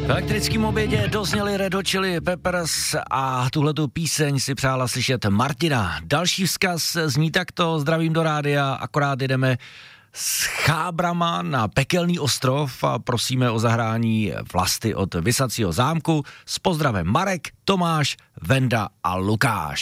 V elektrickém obědě dozněli Red Hot Chili Peppers a tuhletu píseň si přála slyšet Martina. Další vzkaz zní takto: zdravím do rádia, akorát jdeme s chábrama na Pekelný ostrov a prosíme o zahrání Vlasty od Vysacího zámku. S pozdravem Marek, Tomáš, Venda a Lukáš.